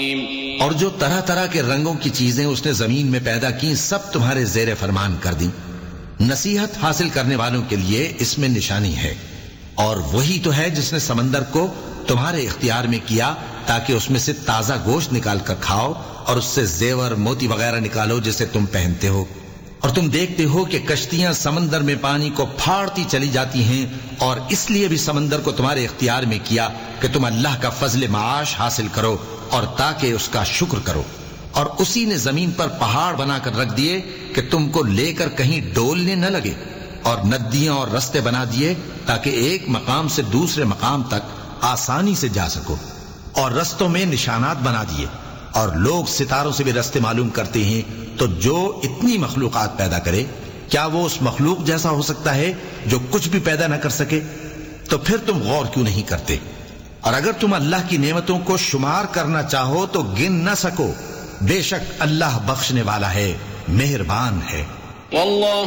الرحيم. اور جو طرح طرح کے رنگوں کی چیزیں اس نے زمین میں پیدا کی سب تمہارے زیر فرمان کر دیں. نصیحت حاصل کرنے والوں کے لیے اس میں نشانی ہے. اور وہی تو ہے جس نے سمندر کو تمہارے اختیار میں کیا تاکہ اس میں سے تازہ گوشت نکال کر کھاؤ اور اس سے زیور موتی وغیرہ نکالو جسے تم پہنتے ہو. اور تم دیکھتے ہو کہ کشتیاں سمندر میں پانی کو پھاڑتی چلی جاتی ہیں، اور اس لیے بھی سمندر کو تمہارے اختیار میں کیا کہ تم اللہ کا فضل معاش حاصل کرو اور تاکہ اس کا شکر کرو. اور اسی نے زمین پر پہاڑ بنا کر رکھ دیے کہ تم کو لے کر کہیں ڈولنے نہ لگے، اور ندیاں اور رستے بنا دیے تاکہ ایک مقام سے دوسرے مقام تک آسانی سے جا سکو. اور رستوں میں نشانات بنا دیے، اور لوگ ستاروں سے بھی رستے معلوم کرتے ہیں. تو جو اتنی مخلوقات پیدا کرے، کیا وہ اس مخلوق جیسا ہو سکتا ہے جو کچھ بھی پیدا نہ کر سکے؟ تو پھر تم غور کیوں نہیں کرتے؟ اور اگر تم اللہ کی نعمتوں کو شمار کرنا چاہو تو گن نہ سکو. بے شک اللہ بخشنے والا ہے، مہربان ہے. واللہ